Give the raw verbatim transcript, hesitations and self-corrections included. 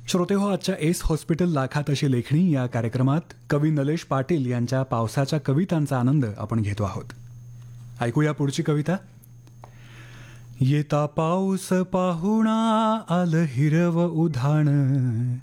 श्रोते हो, आजच्या एस हॉस्पिटल लाखात अशी लेखणी या कार्यक्रमात कवी नलेश पाटील यांच्या पावसाच्या कवितांचा आनंद आपण घेतो आहोत. ऐकूया पुढची कविता. येता पाऊस पाहुणा आलं हिरव उधाण,